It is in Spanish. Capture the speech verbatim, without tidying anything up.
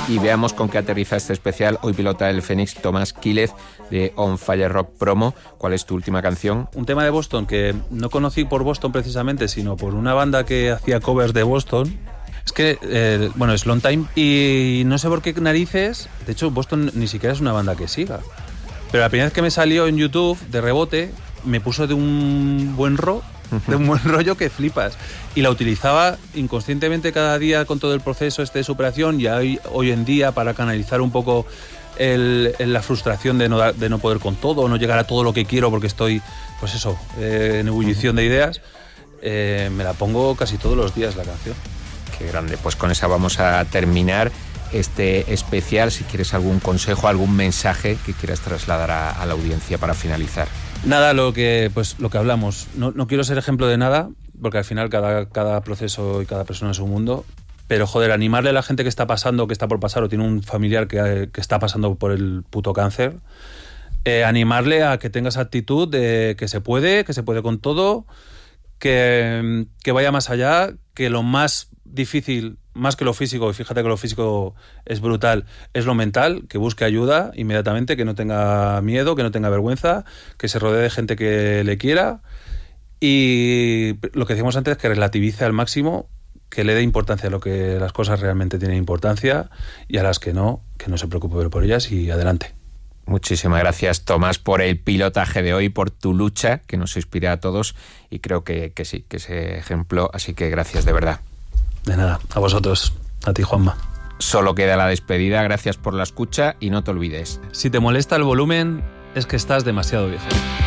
y veamos con qué aterriza este especial. Hoy pilota el Fénix Tomás Quílez de On Fire Rock Promo. ¿Cuál es tu última canción? Un tema de Boston que no conocí por Boston precisamente, sino por una banda que hacía covers de Boston. Es que, eh, bueno, es Long Time y no sé por qué narices, de hecho Boston ni siquiera es una banda que siga. Pero la primera vez que me salió en YouTube, de rebote, me puso de un buen rock, de un buen rollo que flipas. Y la utilizaba inconscientemente cada día con todo el proceso este de superación y hoy, hoy en día para canalizar un poco el, el, la frustración de no, de no poder con todo, no llegar a todo lo que quiero porque estoy, pues eso, eh, en ebullición de ideas. Eh, me la pongo casi todos los días la canción. Qué grande. Pues con esa vamos a terminar este especial. Si quieres algún consejo, algún mensaje que quieras trasladar a, a la audiencia para finalizar. Nada, lo que pues lo que hablamos. No, no quiero ser ejemplo de nada, porque al final cada, cada proceso y cada persona es un mundo. Pero, joder, animarle a la gente que está pasando, que está por pasar, o tiene un familiar que, que está pasando por el puto cáncer, eh, animarle a que tenga esa actitud de que se puede, que se puede con todo, que, que vaya más allá, que lo más difícil, más que lo físico, y fíjate que lo físico es brutal, es lo mental, que busque ayuda inmediatamente, que no tenga miedo, que no tenga vergüenza, que se rodee de gente que le quiera y lo que decíamos antes, que relativice al máximo, que le dé importancia a lo que las cosas realmente tienen importancia y a las que no, que no se preocupe por ellas y adelante. Muchísimas gracias, Tomás, por el pilotaje de hoy, por tu lucha, que nos inspira a todos y creo que, que sí, que ese ejemplo, así que gracias de verdad. De nada, a vosotros, a ti, Juanma. Solo queda la despedida, gracias por la escucha y no te olvides. Si te molesta el volumen, es que estás demasiado viejo.